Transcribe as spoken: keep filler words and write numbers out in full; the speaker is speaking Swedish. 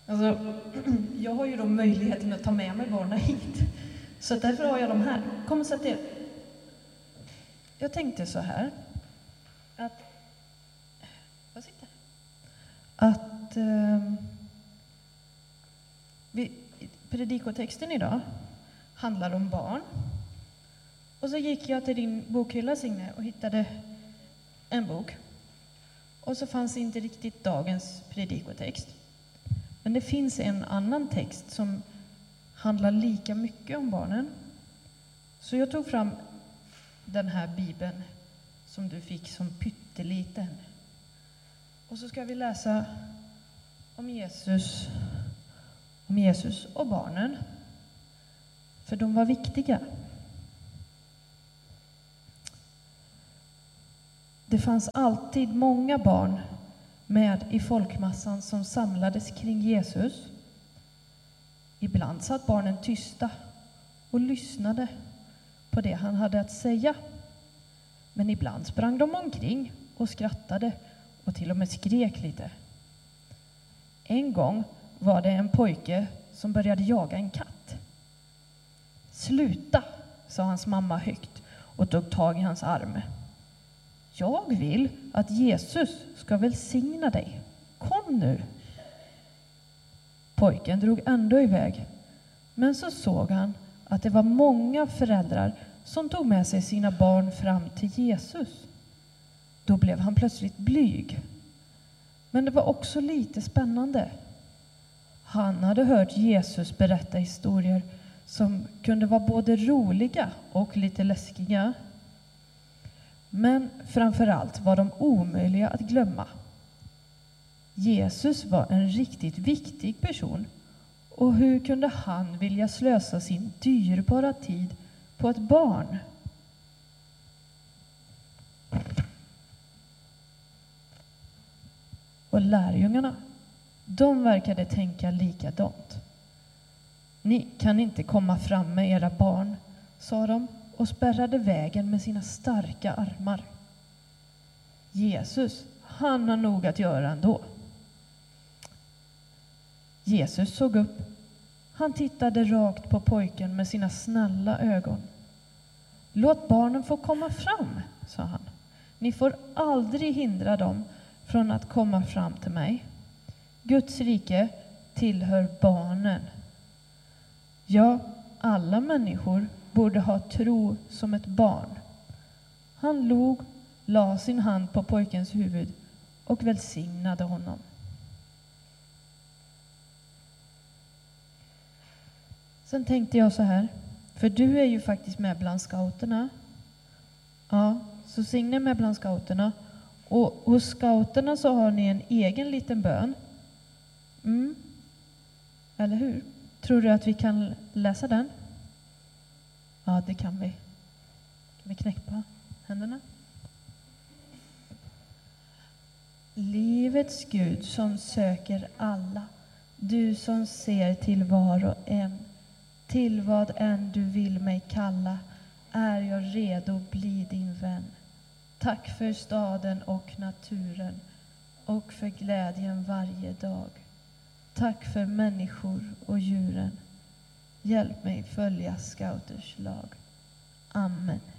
Alltså, jag har ju då möjligheten att ta med mig barnen hit. Så därför har jag dem här. Kom och sätt er. Jag tänkte så här. Att... Vad sitter? Att... Eh, vi, predikotexten idag handlar om barn. Och så gick jag till din bokhylla, Signe, och hittade en bok. Och så fanns inte riktigt dagens predikotext. Men det finns en annan text som handlar lika mycket om barnen. Så jag tog fram den här bibeln som du fick som pytteliten. Och så ska vi läsa om Jesus, om Jesus och barnen. För de var viktiga. Det fanns alltid många barn med i folkmassan som samlades kring Jesus. Ibland satt barnen tysta och lyssnade på det han hade att säga. Men ibland sprang de omkring och skrattade och till och med skrek lite. En gång var det en pojke som började jaga en katt. Sluta, sa hans mamma högt och tog tag i hans arm. Jag vill att Jesus ska välsigna dig. Kom nu. Pojken drog ändå iväg. Men så såg han att det var många föräldrar som tog med sig sina barn fram till Jesus. Då blev han plötsligt blyg. Men det var också lite spännande. Han hade hört Jesus berätta historier som kunde vara både roliga och lite läskiga. Men framförallt var de omöjliga att glömma. Jesus var en riktigt viktig person. Och hur kunde han vilja slösa sin dyrbara tid på ett barn? Och lärjungarna, de verkade tänka likadant. Ni kan inte komma fram med era barn, sa de och spärrade vägen med sina starka armar. Jesus, han har nog att göra ändå. Jesus såg upp. Han tittade rakt på pojken med sina snälla ögon. Låt barnen få komma fram, sa han. Ni får aldrig hindra dem från att komma fram till mig. Guds rike tillhör barnen. Ja, alla människor borde ha tro som ett barn. Han log, la sin hand på pojkens huvud och välsignade honom. Sen tänkte jag så här, för du är ju faktiskt med bland scouterna. Ja, så Signe är med bland scouterna. Och hos scouterna så har ni en egen liten bön. Mm. Eller hur? Tror du att vi kan läsa den? Ja, det kan vi. Kan vi knäppa händerna? Livets Gud som söker alla, du som ser till var och en, till vad än du vill mig kalla, är jag redo bli din vän. Tack för staden och naturen och för glädjen varje dag. Tack för människor och djuren. Hjälp mig följa scouters lag. Amen.